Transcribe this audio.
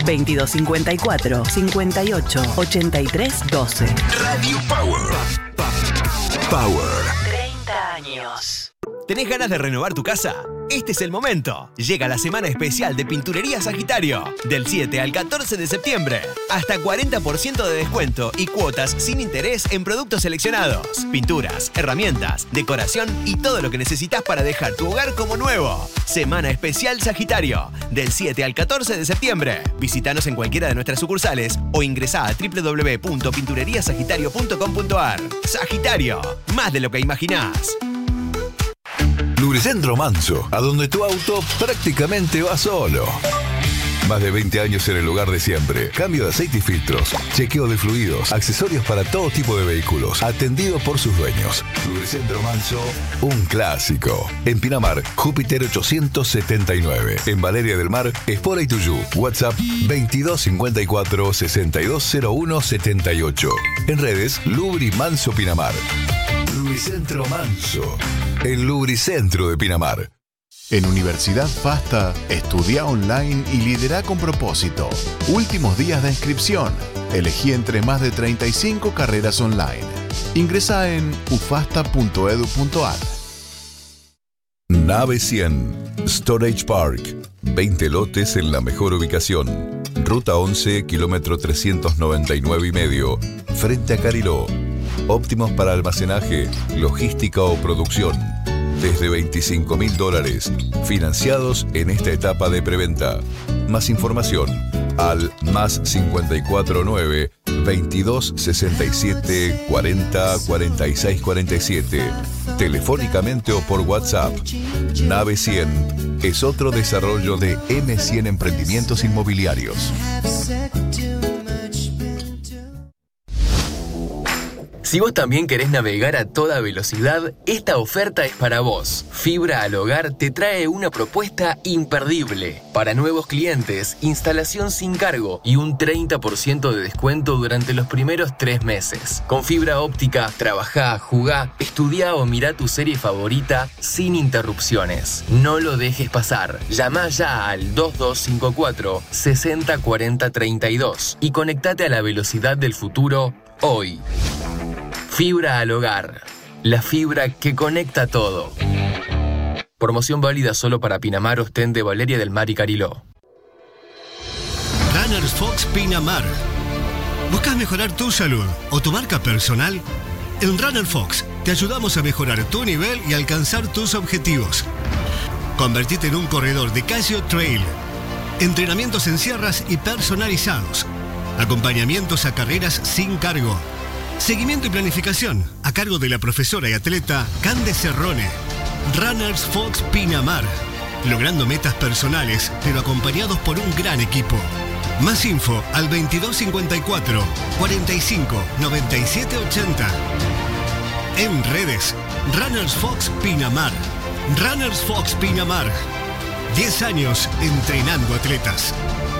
2254 58 83 12. Radio Power. Power. 30 años. ¿Tenés ganas de renovar tu casa? Este es el momento. Llega la semana especial de Pinturería Sagitario. Del 7 al 14 de septiembre. Hasta 40% de descuento y cuotas sin interés en productos seleccionados. Pinturas, herramientas, decoración y todo lo que necesitas para dejar tu hogar como nuevo. Semana especial Sagitario. Del 7 al 14 de septiembre. Visítanos en cualquiera de nuestras sucursales o ingresá a www.pintureriasagitario.com.ar. Sagitario. Más de lo que imaginás. Lubricentro Manso, a donde tu auto prácticamente va solo. Más de 20 años en el lugar de siempre. Cambio de aceite y filtros, chequeo de fluidos, accesorios para todo tipo de vehículos, atendido por sus dueños. Lubricentro Manso, un clásico. En Pinamar, Júpiter 879. En Valeria del Mar, Espora y Tuyú. WhatsApp 2254 6201 78. En redes, Lubri Manso Pinamar. Lubricentro Manso, el lubricentro de Pinamar. En Universidad FASTA, estudia online y lidera con propósito. Últimos días de inscripción. Elegí entre más de 35 carreras online. Ingresa en ufasta.edu.ar. Nave 100, Storage Park. 20 lotes en la mejor ubicación. Ruta 11, kilómetro 399,5, frente a Cariló. Óptimos para almacenaje, logística o producción. Desde $25.000, financiados en esta etapa de preventa. Más información al +549 22 67 40 46 47. Telefónicamente o por WhatsApp. Nave 100 es otro desarrollo de M100 Emprendimientos Inmobiliarios. Si vos también querés navegar a toda velocidad, esta oferta es para vos. Fibra al Hogar te trae una propuesta imperdible. Para nuevos clientes, instalación sin cargo y un 30% de descuento durante los primeros 3 meses. Con fibra óptica, trabajá, jugá, estudiá o mirá tu serie favorita sin interrupciones. No lo dejes pasar. Llamá ya al 2254 60 40 32 y conectate a la velocidad del futuro hoy. Fibra al Hogar, la fibra que conecta todo. Promoción válida solo para Pinamar, Ostende, Valeria del Mar y Cariló. Runners Fox Pinamar. ¿Buscas mejorar tu salud o tu marca personal? En Runner Fox te ayudamos a mejorar tu nivel y alcanzar tus objetivos. Convertite en un corredor de Casio Trail. Entrenamientos en sierras y personalizados. Acompañamientos a carreras sin cargo. Seguimiento y planificación a cargo de la profesora y atleta Cande Cerrone. Runners Fox Pinamar. Logrando metas personales, pero acompañados por un gran equipo. Más info al 2254 45 97 80. En redes, Runners Fox Pinamar. Runners Fox Pinamar. 10 años entrenando atletas.